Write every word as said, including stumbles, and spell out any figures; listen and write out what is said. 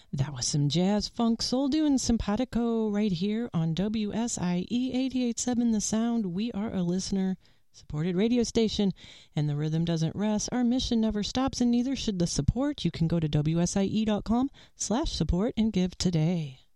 That was some jazz, funk, soul doing simpatico right here on W S I E eighty-eight point seven The Sound. We are a listener-supported radio station, and the rhythm doesn't rest. Our mission never stops, and neither should the support. You can go to W S I E dot com slash support and give today.